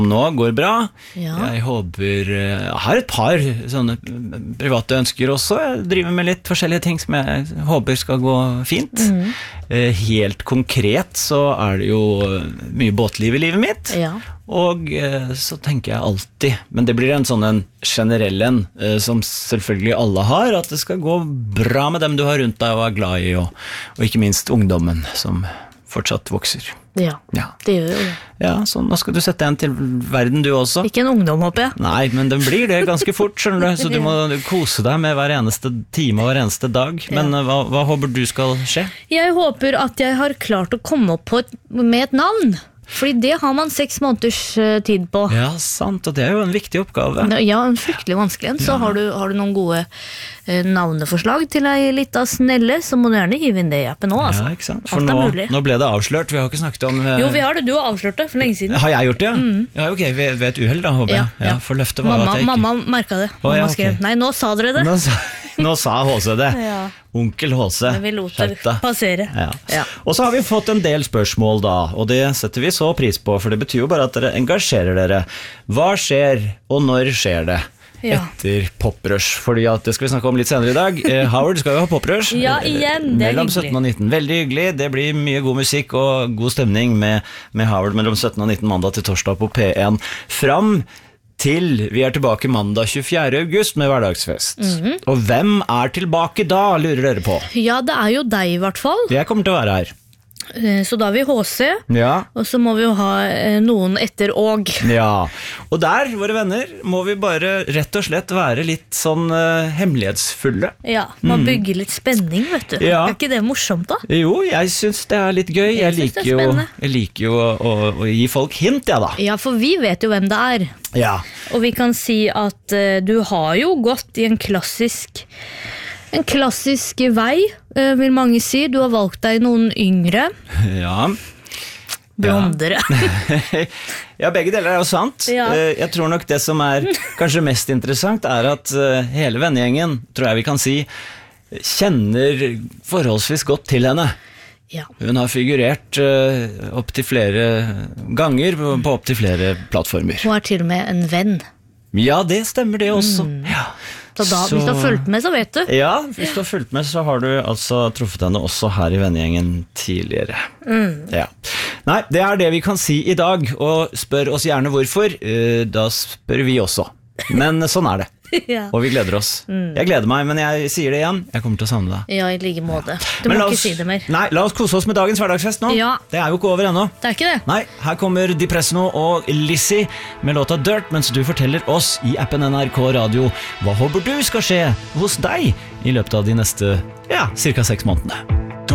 nå går bra. Ja. Jeg håper jeg har et par sånne private ønsker også. Jeg driver med litt forskjellige ting som jeg håper skal gå fint. Helt konkret så det jo mye båtliv i livet mitt. Ja. Og så tenker jeg alltid, men det blir en sånn en generell en, som selvfølgelig alle har, at det skal gå bra med dem du har rundt deg og glad i, og ikke minst ungdommen som fortsatt vokser. Ja, det gjør jo det. Ja, så nå skal du sette en til verden du også. Ikke en ungdom, håper jeg. Nei, men den blir det ganske fort, skjønner du, så du må kose deg med hver eneste time og hver eneste dag. Men hva håper du skal skje? Jeg håper at jeg har klart å komme opp med et navn. Fordi det har man 6 måneders tid på. Ja, sant, og det jo en viktig oppgave. Ja, en fryktelig vanskelig en. Så har du noen gode navneforslag til ei lita snelle, så må du gjerne hive inn det i appen nå, altså. Ja, ikke sant? For nå ble det avslørt, vi har ikke snakket om... Jo, vi har det, du har avslørt det for lenge siden. Har jeg gjort det? Ja, ok, ved et uheld da, håper jeg. Ja, for løftet var at jeg ikke... Mamma merket det. Mamma skrev, nei, nå sa dere det. Nå sa HC det. Onkel HC. Vi lot det passere. Ja. Og så har vi fått en del spørsmål da, og det setter vi så pris på, for det betyr jo bare at dere engasjerer dere. Hva skjer, og når skjer det? Etter Poprush, fordi at det skal vi snakke om litt senere i dag. Howard skal jo ha Poprush. Ja, igjen, det mellom 17 og 19. Veldig hyggelig, det blir mye god musikk og god stemning med Howard mellom 17 og 19 mandag til torsdag på P1. Fram til vi tilbake mandag 24. august med hverdagsfest. Og hvem tilbake da, lurer dere på? Ja, det jo deg i hvert fall. Jeg kommer til å være her. Så da har vi HC, og så må vi jo ha noen etter og. Ja, og der, våre venner, må vi bare rett og slett være litt sånn hemmelighetsfulle. Ja, man bygger litt spenning, vet du. Ikke det morsomt da? Jo, jeg synes det litt gøy. Jeg liker jo å gi folk hint, da. Ja, for vi vet jo hvem det Ja. Og vi kan si at du har jo gått i en klassisk vei, vil mange si. Du har valgt deg noen yngre. Ja. Blondere. Ja, begge deler jo sant. Jeg tror nok det som kanskje mest interessant at hele vennegjengen, tror jeg vi kan si, kjenner forholdsvis godt til henne. Ja. Hun har figurert opp til flere ganger på opp til flere plattformer. Hun til og med en venn. Ja, det stemmer det også. Så da, hvis du har fulgt med, så vet du. Ja, hvis du har fulgt med, så har du altså truffet henne også her i vennegjengen tidligere. Ja. Nei, det det vi kan si i dag, og spør oss gjerne hvorfor. Da spør vi også. Men sånn det. Og vi gleder oss. Jeg gleder meg, men jeg sier det igjen. Jeg kommer til å savne deg. Ja, i like måte. Du må ikke si det mer. Nei, la oss kose oss med dagens hverdagsfest nå. Det jo ikke over ennå. Det ikke det. Nei, her kommer Depresno og Lizzie med låta Dirt, mens du forteller oss i appen NRK Radio hva håper du skal skje hos deg i løpet av de neste, cirka 6 månedene.